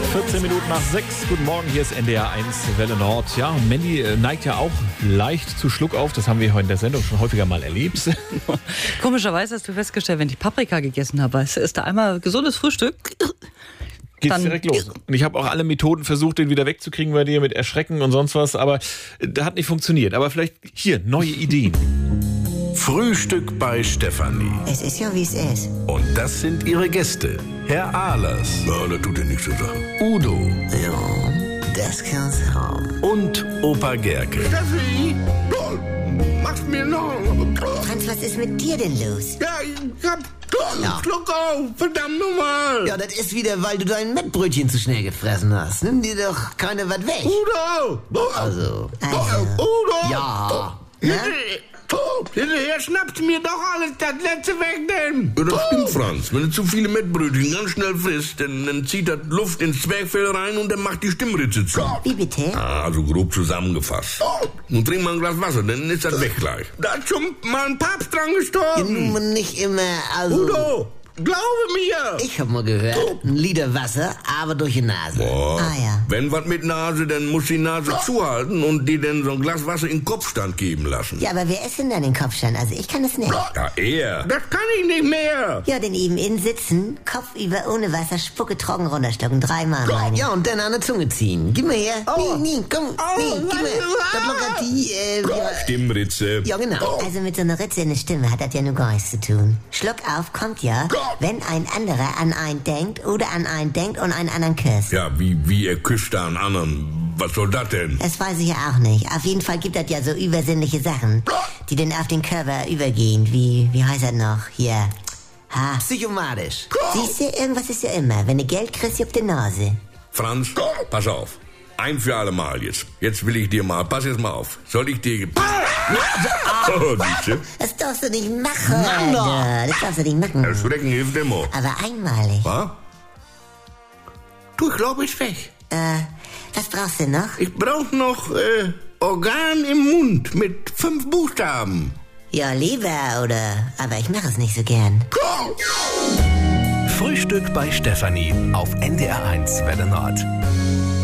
14 Minuten nach 6. Guten Morgen, hier ist NDR 1 Welle Nord. Ja, und Mandy neigt ja auch leicht zu Schluckauf. Das haben wir heute in der Sendung schon häufiger mal erlebt. Komischerweise hast du festgestellt, wenn ich Paprika gegessen habe, ist da einmal gesundes Frühstück. Geht's Dann direkt los. Und ich habe auch alle Methoden versucht, den wieder wegzukriegen bei dir mit Erschrecken und sonst was. Aber das hat nicht funktioniert. Aber vielleicht hier neue Ideen. Frühstück bei Stefanie. Es ist ja, wie es ist. Und das sind ihre Gäste. Herr Ahlers. Ja, das tut ja nichts zur Sache. Udo. Ja, das kann's haben. Und Opa Gerke. Steffi, mach's mir noch. Franz, was ist mit dir denn los? Ja, ich hab Schluck auf, verdammt nochmal. Ja, das ist wieder, weil du dein Mettbrötchen zu schnell gefressen hast. Nimm dir doch keine was weg. Udo! Also. Udo! Ja. Hinterher schnappst mir doch alles das letzte weg, denn. Ja, das stimmt, Franz. Wenn du zu viele Mettbrötchen ganz schnell frisst, dann zieht das Luft ins Zwerchfell rein und dann macht die Stimmritze zu. Wie bitte? Ah, also grob zusammengefasst. Nun trink mal ein Glas Wasser, dann ist das weg gleich. Da ist schon mal ein Papst dran gestorben. Ja, nicht immer, also. Udo, glaube mir. Ich hab mal gehört, ein Liter Wasser, aber durch die Nase. Boah. Ah ja. Wenn was mit Nase, dann muss die Nase zuhalten und dir dann so ein Glas Wasser in den Kopfstand geben lassen. Ja, aber wer ist denn dann den Kopfstand? Also ich kann es nicht. Ja, er. Das kann ich nicht mehr. Ja, denn eben innen sitzen, Kopf über ohne Wasser, Spucke trocken runterstocken, 3-mal meine ich. Ja, und dann an der Zunge ziehen. Gib mir her. Nee, komm. Gib mir. Das lockert die, Stimmritze. Ja, genau. Also mit so einer Ritze in der Stimme hat das ja nur gar nichts zu tun. Schluck auf kommt ja, wenn ein anderer an einen denkt oder an einen denkt und einen anderen küsst. Ja, wie er küsst da einen anderen. Was soll das denn? Das weiß ich ja auch nicht. Auf jeden Fall gibt das ja so übersinnliche Sachen, die dann auf den Körper übergehen. Wie heißt das noch? Hier. Ha. Psychomatisch. Siehst du, irgendwas ist ja immer. Wenn du Geld kriegst, juckt die Nase. Franz, pass auf. Ein für alle Mal jetzt. Jetzt will ich dir mal, pass jetzt mal auf. Soll ich dir... Oh, siehste? Das darfst du nicht machen. Das darfst du nicht machen. Das Schrecken hilft immer. Aber einmalig. Was? Du, ich glaube, ist weg. Was brauchst du noch? Ich brauch noch, Organ im Mund mit 5 Buchstaben. Ja, lieber, oder? Aber ich mache es nicht so gern. Frühstück bei Stefanie auf NDR 1 Welle Nord.